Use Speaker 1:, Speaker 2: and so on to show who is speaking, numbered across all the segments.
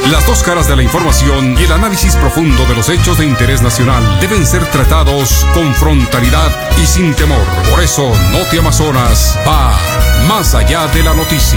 Speaker 1: Las dos caras de la información y el análisis profundo de los hechos de interés nacional deben ser tratados con frontalidad y sin temor. Por eso, Noti Amazonas va más allá de la noticia.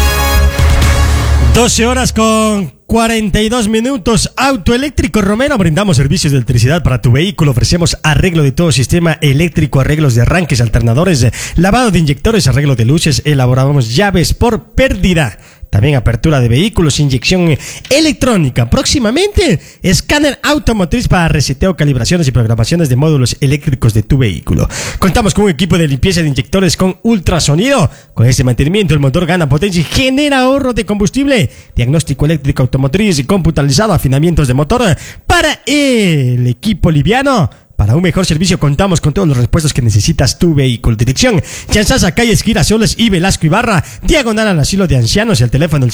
Speaker 2: 12 horas con 42 minutos. Autoeléctrico Romero. Brindamos servicios de electricidad para tu vehículo. Ofrecemos arreglo de todo sistema eléctrico, arreglos de arranques, alternadores, lavado de inyectores, arreglo de luces. Elaboramos llaves por pérdida. También apertura de vehículos, inyección electrónica. Próximamente, escáner automotriz para reseteo, calibraciones y programaciones de módulos eléctricos de tu vehículo. Contamos con un equipo de limpieza de inyectores con ultrasonido. Con este mantenimiento, el motor gana potencia y genera ahorro de combustible. Diagnóstico eléctrico automotriz y computarizado, afinamientos de motor para el equipo liviano. Para un mejor servicio contamos con todos los repuestos que necesitas tu vehículo. Dirección: Chanzasa, calles Girasoles y Velasco Ibarra, diagonal al asilo de ancianos, y el teléfono el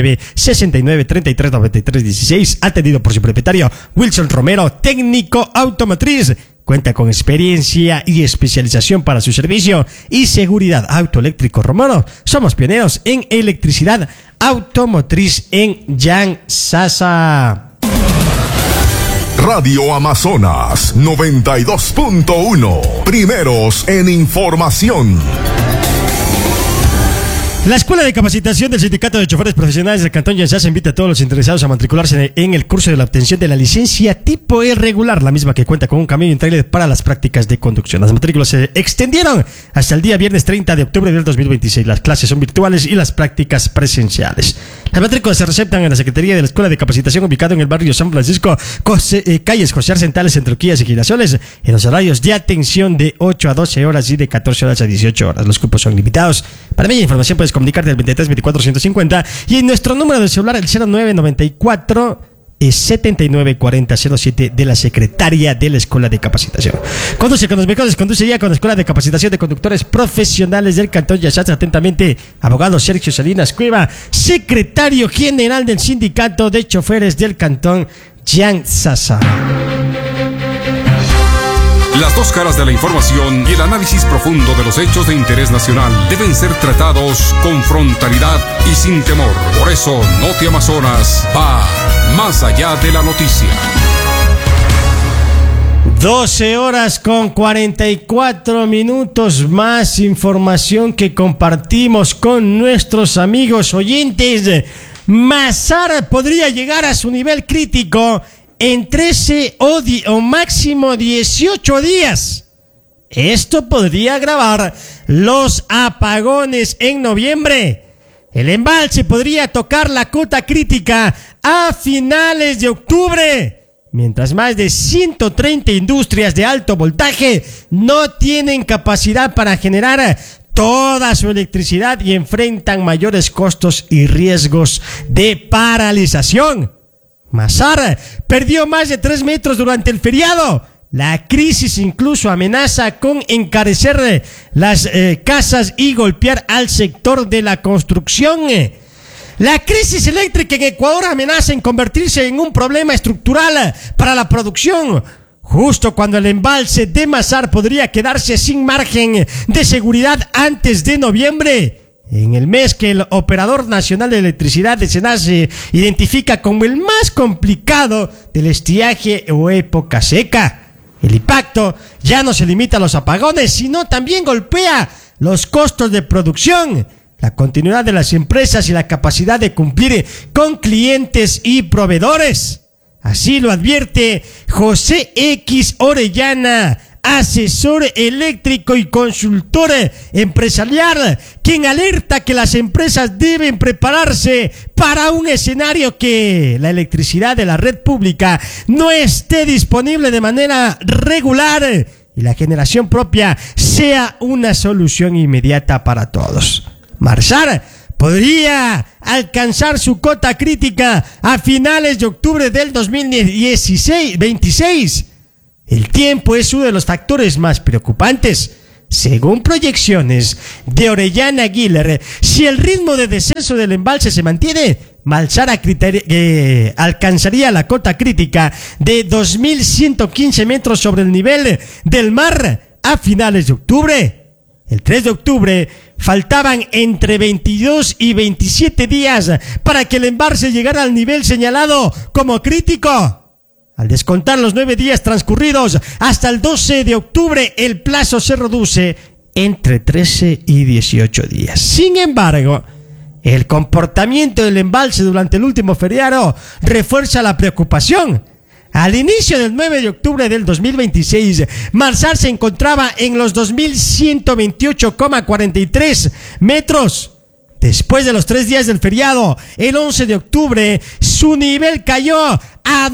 Speaker 2: 09-69-33-93-16, atendido por su propietario Wilson Romero, técnico automotriz. Cuenta con experiencia y especialización para su servicio y seguridad. Autoeléctrico Romero, somos pioneros en electricidad automotriz en Chanzasa.
Speaker 3: Radio Amazonas 92.1. Primeros en información.
Speaker 2: La Escuela de Capacitación del Sindicato de Choferes Profesionales del Cantón Chanzasa invita a todos los interesados a matricularse en el curso de la obtención de la licencia tipo E regular, la misma que cuenta con un camión y un trailer para las prácticas de conducción. Las matrículas se extendieron hasta el día viernes 30 de octubre del 2026. Las clases son virtuales y las prácticas presenciales. Las matrículas se receptan en la Secretaría de la Escuela de Capacitación, ubicado en el barrio San Francisco, calles José Arcentales, entre Urquillas y Girasoles, en los horarios de atención de 8 a 12 horas y de 14 horas a 18 horas. Los cupos son limitados. Para mayor información puedes comunicarte al 23 24 150 y en nuestro número de celular el 0994 79 40 07 de la Secretaría de la Escuela de Capacitación. Conduce con los mejores, conduce ya con la Escuela de Capacitación de Conductores Profesionales del Cantón Chanzasa. Atentamente, abogado Sergio Salinas Cueva, secretario general del Sindicato de Choferes del Cantón Chanzasa.
Speaker 1: Las dos caras de la información y el análisis profundo de los hechos de interés nacional deben ser tratados con frontalidad y sin temor. Por eso, Noti Amazonas va más allá de la noticia.
Speaker 2: 12 horas con 44 minutos. Más información que compartimos con nuestros amigos oyentes. Mazar podría llegar a su nivel crítico en 13 o máximo 18 días. Esto podría agravar los apagones en noviembre. El embalse podría tocar la cota crítica a finales de octubre, mientras más de 130 industrias de alto voltaje no tienen capacidad para generar toda su electricidad y enfrentan mayores costos y riesgos de paralización. Mazar perdió más de 3 metros durante el feriado. La crisis incluso amenaza con encarecer las casas y golpear al sector de la construcción. La crisis eléctrica en Ecuador amenaza en convertirse en un problema estructural para la producción, justo cuando el embalse de Mazar podría quedarse sin margen de seguridad antes de noviembre, en el mes que el Operador Nacional de Electricidad de SENACE identifica como el más complicado del estiaje o época seca. El impacto ya no se limita a los apagones, sino también golpea los costos de producción, la continuidad de las empresas y la capacidad de cumplir con clientes y proveedores. Así lo advierte José X Orellana, asesor eléctrico y consultor empresarial, quien alerta que las empresas deben prepararse para un escenario que la electricidad de la red pública no esté disponible de manera regular y la generación propia sea una solución inmediata para todos. Mazar podría alcanzar su cota crítica a finales de octubre del 2026. El tiempo es uno de los factores más preocupantes. Según proyecciones de Orellana Aguilar, si el ritmo de descenso del embalse se mantiene, Mazar alcanzaría la cota crítica de 2.115 metros sobre el nivel del mar a finales de octubre. El 3 de octubre faltaban entre 22 y 27 días para que el embalse llegara al nivel señalado como crítico. Al descontar los 9 días transcurridos hasta el 12 de octubre, el plazo se reduce entre 13 y 18 días. Sin embargo, el comportamiento del embalse durante el último feriado refuerza la preocupación. Al inicio del 9 de octubre del 2026, Marzar se encontraba en los 2.128,43 metros. Después de los 3 días del feriado, el 11 de octubre, su nivel cayó a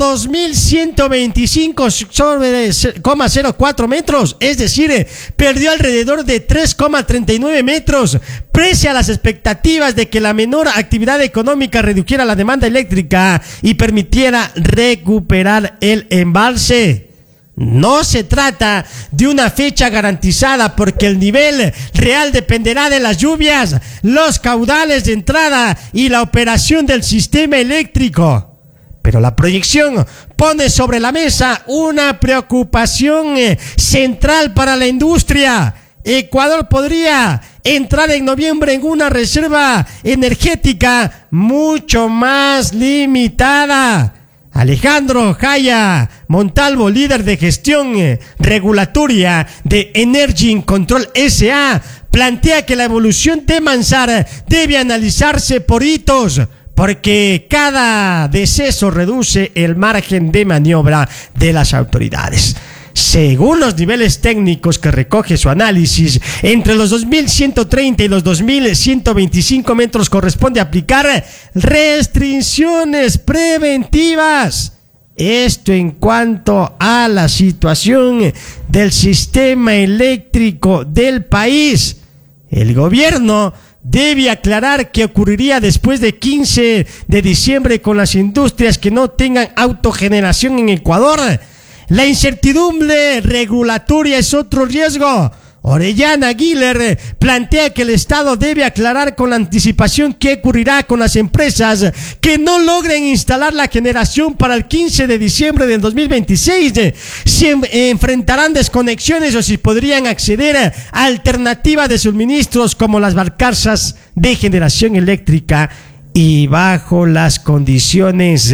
Speaker 2: 2.125,04 metros, es decir, perdió alrededor de 3,39 metros, pese a las expectativas de que la menor actividad económica redujera la demanda eléctrica y permitiera recuperar el embalse. No se trata de una fecha garantizada porque el nivel real dependerá de las lluvias, los caudales de entrada y la operación del sistema eléctrico. Pero la proyección pone sobre la mesa una preocupación central para la industria. Ecuador podría entrar en noviembre en una reserva energética mucho más limitada. Alejandro Jaya Montalvo, líder de gestión regulatoria de Energy Control S.A., plantea que la evolución de Mansar debe analizarse por hitos, porque cada deceso reduce el margen de maniobra de las autoridades. Según los niveles técnicos que recoge su análisis, entre los 2.130 y los 2.125 metros corresponde aplicar restricciones preventivas. Esto en cuanto a la situación del sistema eléctrico del país. El gobierno debe aclarar qué ocurriría después de 15 de diciembre con las industrias que no tengan autogeneración en Ecuador. La incertidumbre regulatoria es otro riesgo. Orellana Aguilar plantea que el Estado debe aclarar con anticipación qué ocurrirá con las empresas que no logren instalar la generación para el 15 de diciembre del 2026. Si enfrentarán desconexiones o si podrían acceder a alternativas de suministros como las barcazas de generación eléctrica y bajo las condiciones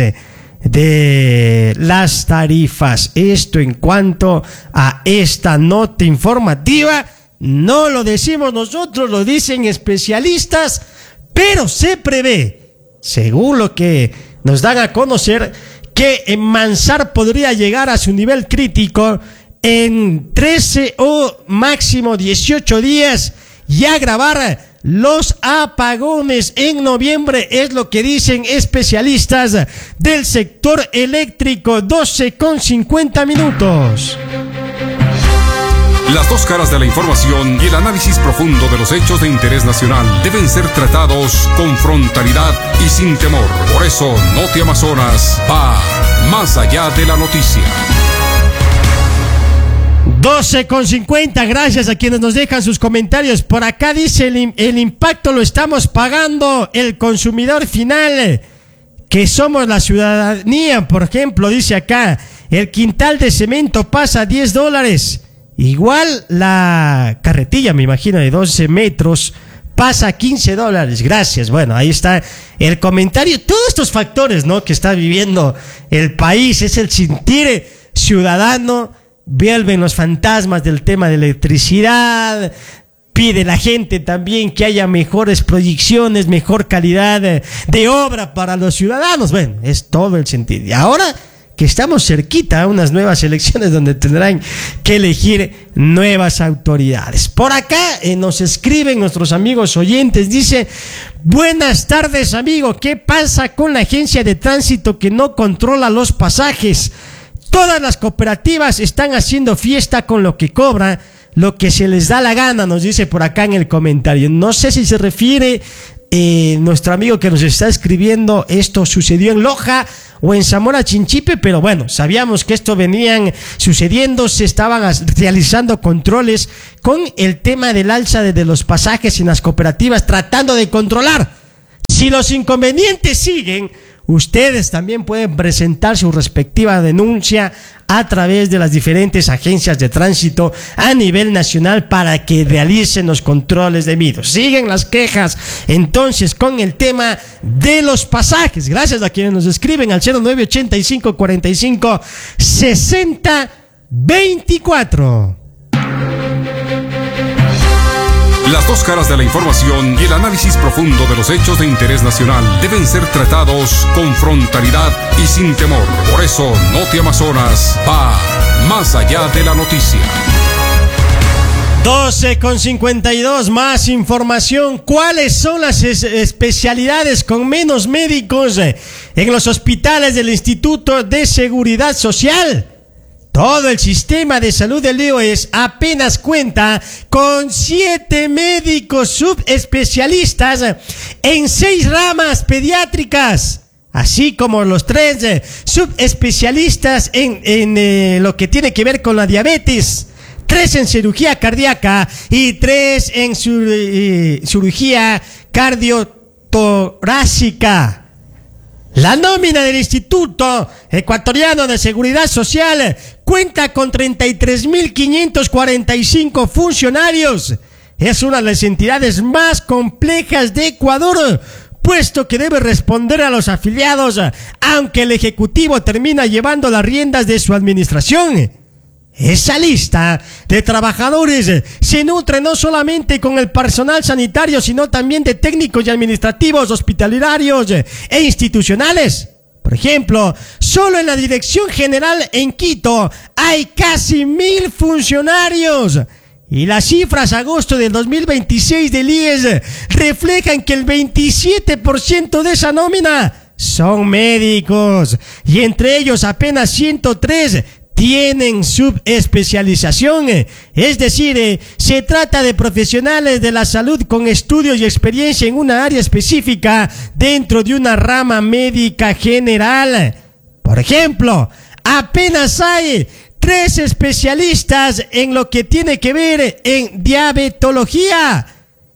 Speaker 2: de las tarifas. Esto en cuanto a esta nota informativa, no lo decimos nosotros, lo dicen especialistas, pero se prevé, según lo que nos dan a conocer, que en Mansar podría llegar a su nivel crítico en 13 o máximo 18 días y agravar los apagones en noviembre, es lo que dicen especialistas del sector eléctrico. 12:50.
Speaker 1: Las dos caras de la información y el análisis profundo de los hechos de interés nacional deben ser tratados con frontalidad y sin temor. Por eso, Noti Amazonas va más allá de la noticia.
Speaker 2: 12:50, gracias a quienes nos dejan sus comentarios. Por acá dice, el impacto lo estamos pagando el consumidor final, que somos la ciudadanía. Por ejemplo, dice acá, el quintal de cemento pasa a $10. Igual la carretilla, me imagino, de 12 metros pasa a $15. Gracias. Bueno, ahí está el comentario. Todos estos factores, ¿no?, que está viviendo el país, es el sentir ciudadano. Vuelven los fantasmas del tema de electricidad. Pide la gente también que haya mejores proyecciones, mejor calidad de obra para los ciudadanos. Bueno, es todo el sentido. Y ahora que estamos cerquita a unas nuevas elecciones donde tendrán que elegir nuevas autoridades. Por acá nos escriben nuestros amigos oyentes. Dice: buenas tardes, amigo. ¿Qué pasa con la agencia de tránsito que no controla los pasajes? Todas las cooperativas están haciendo fiesta con lo que cobran, lo que se les da la gana, nos dice por acá en el comentario. No sé si se refiere nuestro amigo que nos está escribiendo, esto sucedió en Loja o en Zamora Chinchipe, pero bueno, sabíamos que esto venían sucediendo, se estaban realizando controles con el tema del alza de los pasajes en las cooperativas, tratando de controlar. Si los inconvenientes siguen, ustedes también pueden presentar su respectiva denuncia a través de las diferentes agencias de tránsito a nivel nacional para que realicen los controles debidos. Siguen las quejas entonces con el tema de los pasajes. Gracias a quienes nos escriben al 0985 45 60 24.
Speaker 1: Las dos caras de la información y el análisis profundo de los hechos de interés nacional deben ser tratados con frontalidad y sin temor. Por eso, Noti Amazonas va más allá de la noticia.
Speaker 2: 12:52, más información. ¿Cuáles son las especialidades con menos médicos en los hospitales del Instituto de Seguridad Social? Todo el sistema de salud del IOES apenas cuenta con 7 médicos subespecialistas en 6 ramas pediátricas, así como los 3 subespecialistas en lo que tiene que ver con la diabetes, 3 en cirugía cardíaca y 3 en cirugía cardiotorácica. La nómina del Instituto Ecuatoriano de Seguridad Social cuenta con 33.545 funcionarios. Es una de las entidades más complejas de Ecuador, puesto que debe responder a los afiliados, aunque el Ejecutivo termina llevando las riendas de su administración. Esa lista de trabajadores se nutre no solamente con el personal sanitario, sino también de técnicos y administrativos, hospitalarios e institucionales. Por ejemplo, solo en la Dirección General en Quito hay casi 1,000 funcionarios. Y las cifras a agosto del 2026 del IES reflejan que el 27% de esa nómina son médicos, y entre ellos apenas 103 tienen subespecialización, es decir, se trata de profesionales de la salud con estudios y experiencia en una área específica dentro de una rama médica general. Por ejemplo, apenas hay 3 especialistas en lo que tiene que ver en diabetología,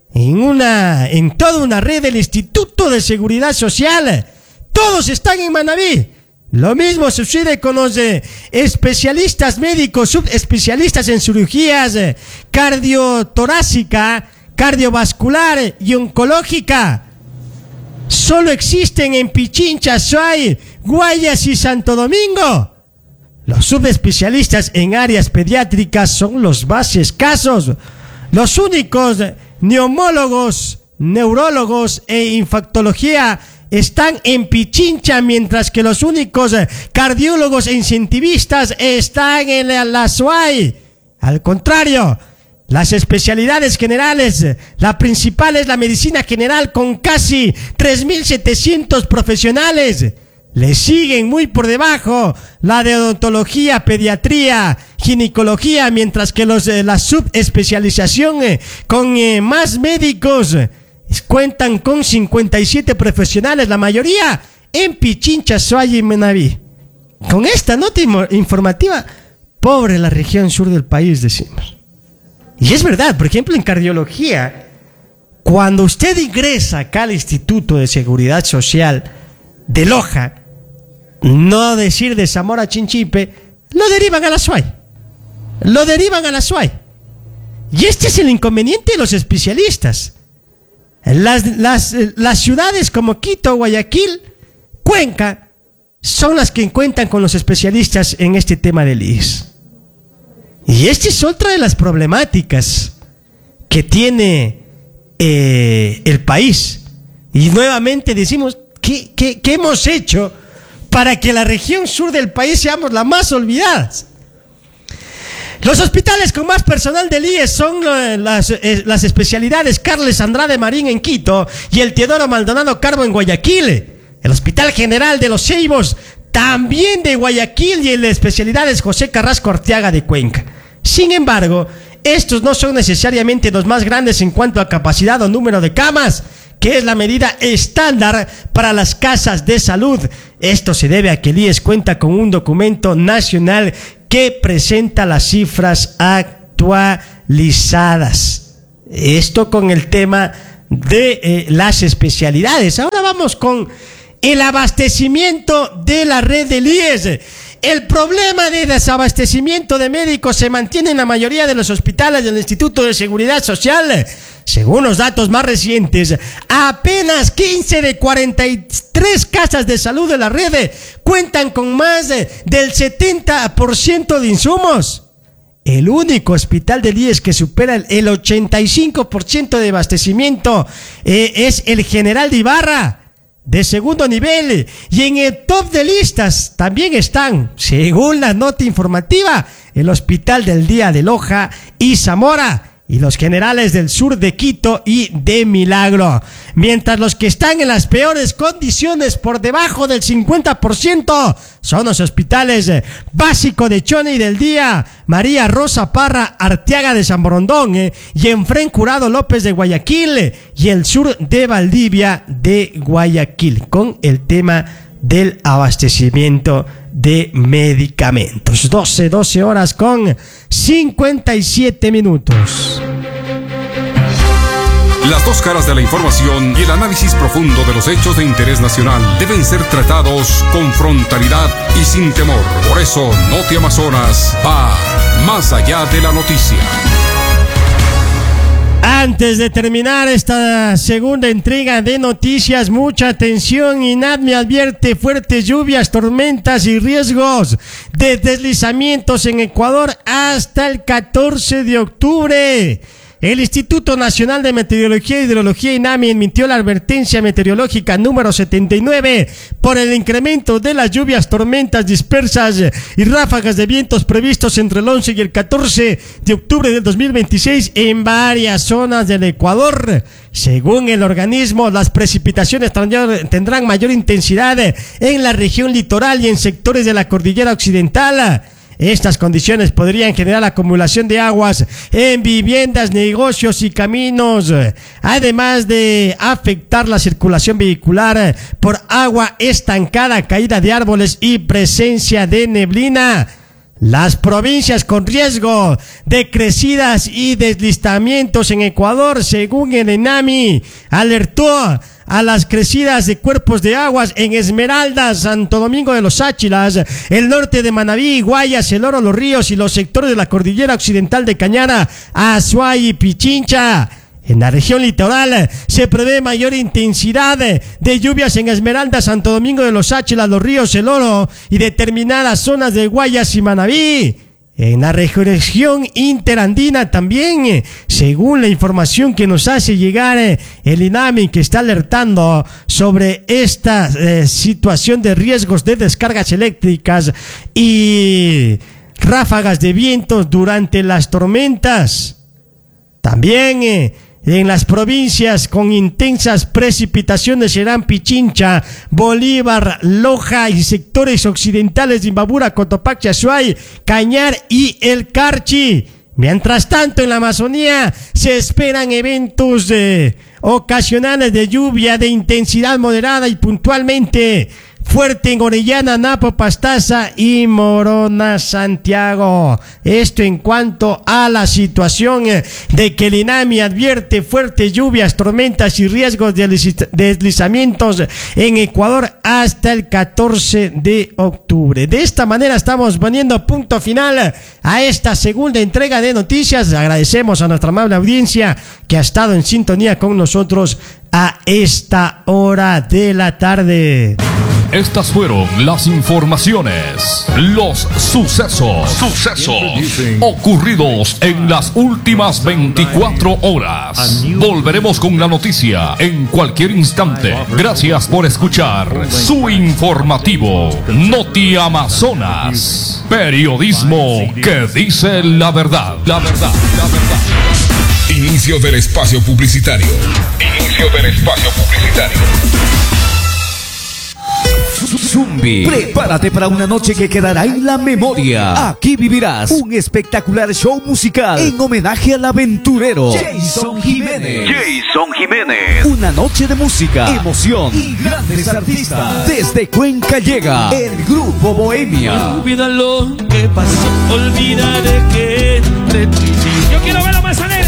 Speaker 2: en toda una red del Instituto de Seguridad Social. Todos están en Manabí. Lo mismo sucede con los especialistas médicos, subespecialistas en cirugías cardiotorácica, cardiovascular y oncológica. Solo existen en Pichincha, Suay, Guayas y Santo Domingo. Los subespecialistas en áreas pediátricas son los más escasos. Los únicos neumólogos, neurólogos e infectología están en Pichincha, mientras que los únicos cardiólogos e incentivistas están en la SUAY. Al contrario, las especialidades generales, la principal es la medicina general con casi 3.700 profesionales. Le siguen muy por debajo la de odontología, pediatría, ginecología, mientras que la subespecialización con más médicos cuentan con 57 profesionales, la mayoría en Pichincha, Suay y Manabí. Con esta nota informativa, pobre la región sur del país, decimos. Y es verdad, por ejemplo, en cardiología, cuando usted ingresa acá al Instituto de Seguridad Social de Loja, no decir de Zamora Chinchipe, lo derivan a la SUAY. Y este es el inconveniente de los especialistas. Las ciudades como Quito, Guayaquil, Cuenca, son las que cuentan con los especialistas en este tema del IES. Y esta es otra de las problemáticas que tiene el país. Y nuevamente decimos, ¿qué hemos hecho para que la región sur del país seamos las más olvidadas? Los hospitales con más personal del IES son las especialidades Carles Andrade Marín en Quito y el Teodoro Maldonado Carbo en Guayaquil. El Hospital General de los Ceibos, también de Guayaquil, y en las especialidades José Carrasco Arteaga de Cuenca. Sin embargo, estos no son necesariamente los más grandes en cuanto a capacidad o número de camas, que es la medida estándar para las casas de salud. Esto se debe a que el IES cuenta con un documento nacional que presenta las cifras actualizadas. Esto con el tema de las especialidades. Ahora vamos con el abastecimiento de la red del IES. El problema de desabastecimiento de médicos se mantiene en la mayoría de los hospitales del Instituto de Seguridad Social. Según los datos más recientes, apenas 15 de 43 casas de salud de la red cuentan con más del 70% de insumos. El único hospital del IES que supera el 85% de abastecimiento es el General de Ibarra, de segundo nivel. Y en el top de listas también están, según la nota informativa, el Hospital del Día de Loja y Zamora, y los generales del sur de Quito y de Milagro. Mientras los que están en las peores condiciones, por debajo del 50%, son los hospitales Básico de Chone y del Día, María Rosa Parra Arteaga de San Borondón, y Enfren Curado López de Guayaquil, y el sur de Valdivia de Guayaquil, con el tema del abastecimiento de medicamentos. 12 horas con 57 minutos.
Speaker 1: Las dos caras de la información y el análisis profundo de los hechos de interés nacional deben ser tratados con frontalidad y sin temor. Por eso, Noti Amazonas va más allá de la noticia.
Speaker 2: Antes de terminar esta segunda entrega de noticias, mucha atención. INADME advierte fuertes lluvias, tormentas y riesgos de deslizamientos en Ecuador hasta el 14 de octubre. El Instituto Nacional de Meteorología e Hidrología INAMI emitió la advertencia meteorológica número 79 por el incremento de las lluvias, tormentas dispersas y ráfagas de vientos previstos entre el 11 y el 14 de octubre del 2026 en varias zonas del Ecuador. Según el organismo, las precipitaciones tendrán mayor intensidad en la región litoral y en sectores de la cordillera occidental. Estas condiciones podrían generar acumulación de aguas en viviendas, negocios y caminos, además de afectar la circulación vehicular por agua estancada, caída de árboles y presencia de neblina. Las provincias con riesgo de crecidas y deslizamientos en Ecuador, según el INAMI, alertó a las crecidas de cuerpos de aguas en Esmeraldas, Santo Domingo de los Áchilas, el norte de Manabí, Guayas, El Oro, Los Ríos y los sectores de la cordillera occidental de Cañara, Azuay y Pichincha. En la región litoral se prevé mayor intensidad de lluvias en Esmeraldas, Santo Domingo de los Áchilas, Los Ríos, El Oro y determinadas zonas de Guayas y Manabí. En la región interandina también, según la información que nos hace llegar el INAMI, que está alertando sobre esta situación de riesgos de descargas eléctricas y ráfagas de vientos durante las tormentas. También en las provincias con intensas precipitaciones serán Pichincha, Bolívar, Loja y sectores occidentales de Imbabura, Cotopaxi, Azuay, Cañar y El Carchi. Mientras tanto, en la Amazonía se esperan eventos ocasionales de lluvia de intensidad moderada y puntualmente fuerte en Orellana, Napo, Pastaza y Morona, Santiago. Esto en cuanto a la situación de que el INAMI advierte fuertes lluvias, tormentas y riesgos de deslizamientos en Ecuador hasta el 14 de octubre. De esta manera estamos poniendo punto final a esta segunda entrega de noticias. Agradecemos a nuestra amable audiencia que ha estado en sintonía con nosotros a esta hora de la tarde.
Speaker 4: Estas fueron las informaciones, los sucesos ocurridos en las últimas 24 horas. Volveremos con la noticia en cualquier instante. Gracias por escuchar su informativo Noti Amazonas. Periodismo que dice la verdad. La verdad.
Speaker 1: Inicio del espacio publicitario.
Speaker 5: Zumbi, prepárate para una noche que quedará en la memoria. Aquí vivirás un espectacular show musical en homenaje al aventurero Jason Jiménez. Una noche de música, emoción y grandes artistas. Desde Cuenca llega el Grupo Bohemia.
Speaker 6: Olvida lo que pasó, olvida de que te... Yo quiero ver a Manzanero.